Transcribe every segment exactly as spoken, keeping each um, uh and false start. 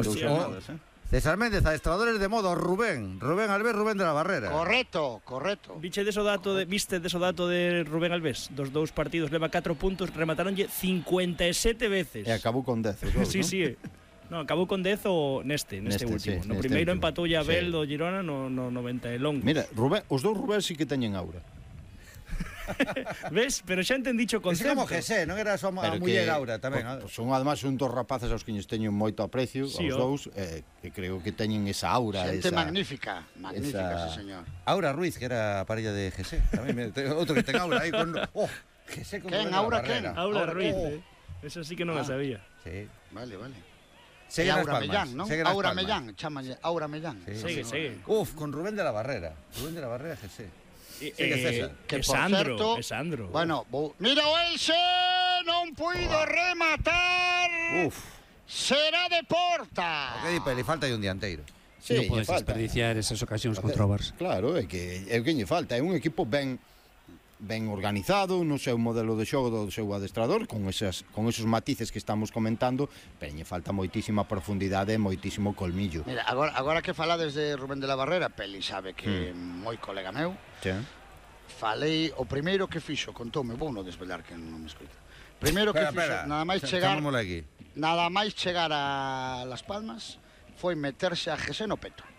ilusionados, eh. César Méndez, adestradores de modo, Rubén, Rubén Alves, Rubén de la Barrera. Correcto, correcto. Viche deso dato de, viste deso dato de Rubén Alves, dos dous partidos, leva catro puntos, remataronlle cincuenta e sete veces. E acabou con dez. Sí, sí. No, acabou con dez o neste, neste, neste último. Sí, no neste primeiro empatou a Abel sí. do Girona no, no noventa e longo. Mira, Rubén, os dous Rubén sí que teñen aura. Ves? Pero xa entendicho o concepto. É como José, non era só a muller Aura tamén. Por, son además un dos rapaces aos que lles teño moito aprecio, sí, aos dous, eh, que creo que teñen esa aura. Xente esa, magnífica, magnífica, esa... sí señor. Aura Ruiz, que era a parella de José. Tamén, outro que ten Aura aí con... Oh, José con Quen, Aura, quen? Aura Ruiz, oh. eh. Esa sí que non ah. a sabía. Sí. Vale, vale. Segue Aura Mellán, non? Aura Mellán, chámanlle Aura Mellán. Segue, segue. Uf, con Rubén de la Barrera. Rubén de la Barrera, José. Eh, eh, que por Sandro, certo, é Sandro. Bueno, bo, mira o Elxe, non puido oh. rematar. Uf. Será de Porta. O que di Peli, falta un dianteiro. Sí, non podes desperdiciar esas ocasións contra o Barça. Claro, é que é o que lle falta, é un equipo ben ben organizado no seu modelo de xogo do seu adestrador, con esas con esos matices que estamos comentando, pero lle falta moitísima profundidade e moitísimo colmillo. Mira, agora, agora que falades de Rubén de la Barrera, Peli sabe que mm. moi colega meu. Sí. Falei, o primeiro que fixo, contoume, vou no desvelar que non me escoita. Primeiro que pera, fixo, pera. nada máis chegar aquí. Nada máis chegar a Las Palmas foi meterse a José no peto.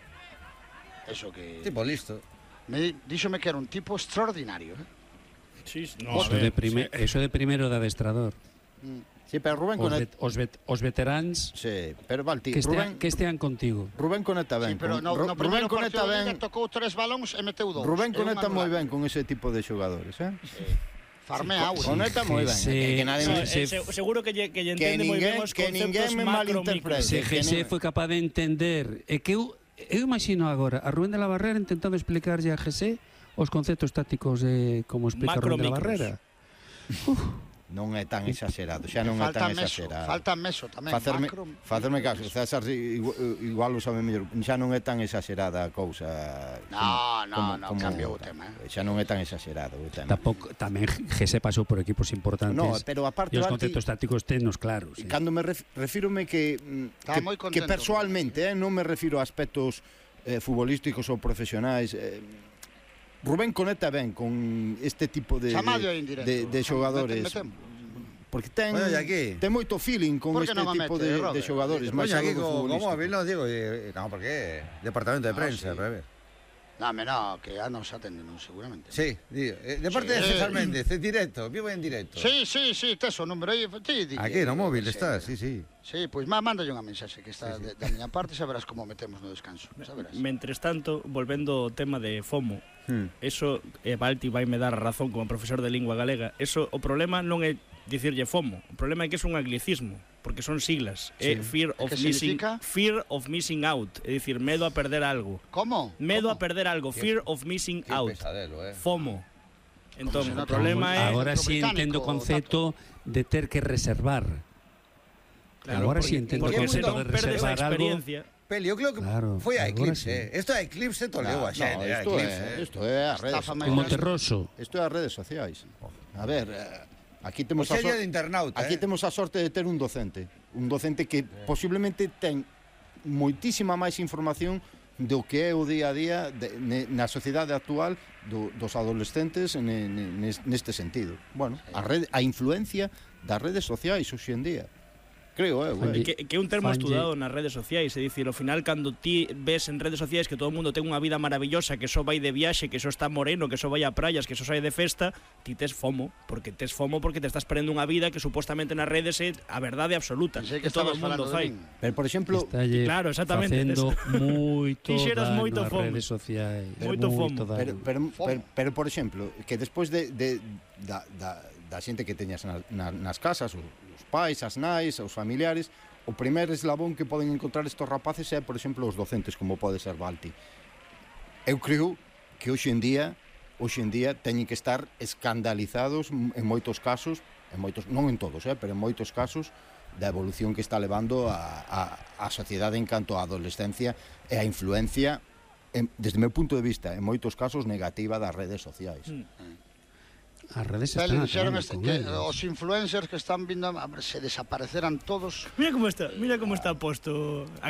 Eso que... Tipo listo. Me díxome que era un tipo extraordinario, eh? Sí, no, eso, ver, de prime, sí. eso de primeiro de adestrador. Mm. Sí, pero Rubén os, conecta... vet, os, vet, os veteráns sí, pero Valti, que, estean, Rubén... que estean contigo. Rubén conecta ben. Sí, pero no, no Rubén conecta ben. Tocou tres balóns e meteu dous. Rubén conecta moi ben con ese tipo de xogadores, eh? Sí. Farme sí, Aura. Conecta moi ben. Que, que nadie no, se, se, seguro que lle, que lle entende moi ben os conceptos macro micro. Se José foi capaz de entender, é que eu eu imagino agora a Rubén de la Barrera intentando explicarlle a José os conceptos tácticos de como explica Rubén de la Barrera. Uf. Non é tan exagerado, xa non é tan exagerado. Falta meso tamén. Facerme, facerme caso, César igual, igual o sabe mellor, xa non é tan exagerada a cousa. No, no, no, cambiou o tema. Eh? Xa non é tan exagerado o tema. Tampouco, tamén José pasou por equipos importantes. No, pero aparte e os conceptos tácticos tenos claros. Sí. Cando me ref, refírome que que, que persoalmente, eh, non me refiro a aspectos eh, futbolísticos ou profesionais, eh, Rubén conecta ben con este tipo de de, de, de xogadores. Mete, mete. Porque ten bueno, ten moito feeling con este no tipo mete, de, de xogadores, máis aquí co móvil, non digo, non, porque departamento de prensa, no, sí. Para ver. Dame, no, que ya nos atenden, seguramente. Sí, digo, eh, de parte sí, de César Méndez, en directo, vivo en directo. Sí, sí, sí, tes o número aí, sí, di, aquí no móvil está, sí, sí. Sí, pois pues, mándalle unha mensaxe que está sí, sí. da miña parte, saberás como metemos no descanso, saberás. Mentres tanto, volvendo ao tema de FOMO, hmm. eso, e Balti vai me dar a razón como profesor de lingua galega, eso, o problema non é dicirlle FOMO, o problema é que é un anglicismo, porque son siglas, sí. é fear of missing fear of missing out, é dicir, medo a perder algo. Como? Medo ¿Cómo? a perder algo, fear of missing Qué out. Pesadelo, eh. FOMO. Entón, o problema é agora si sí entendo o concepto de ter que reservar. Claro, agora si sí entendo o concepto de reservar algo. Peli, eu creo que claro, foi a Eclipse, sí. eh. Isto é Eclipse toleu a xente, no, isto é, isto é a redes. Monterroso. Isto é as redes sociais. A ver, aquí temos a sorte de internauta, aquí eh. temos a sorte de ter un docente, un docente que yeah. posiblemente ten moitísima máis información do que é o día a día de, ne, na sociedade actual do, dos adolescentes ne, ne, neste sentido. Bueno, a, red, a influencia das redes sociais hoxe en día. Creo, eh, güey. Que, que é un termo Fanje. estudado nas redes sociais, é dicir, ao final cando ti ves en redes sociais que todo o mundo ten unha vida maravillosa, que só vai de viaxe, que só está moreno, que só vai a praias, que só sai de festa, ti tes FOMO, porque tes FOMO porque te estás perdendo unha vida que supostamente nas redes é a verdade absoluta, que, que todo o mundo fai. Pero por exemplo, claro, exactamente, facendo moito dano moito nas redes sociais, moito FOMO. Pero, pero, pero, pero por exemplo, que despois de, de da, da, da xente que teñas na, na, nas casas, os pais, as nais, os familiares, o primer eslabón que poden encontrar estos rapaces é, por exemplo, os docentes, como pode ser Balti. Eu creo que hoxe en día, hoxe en día teñen que estar escandalizados en moitos casos, en moitos, non en todos, eh, pero en moitos casos da evolución que está levando a, a, a sociedade en canto á adolescencia e a influencia, en, desde o meu punto de vista, en moitos casos negativa das redes sociais. Mm. As redes están acabando este, que os influencers que están vindo a ver, se desapareceran todos. Mira como está, mira como está posto a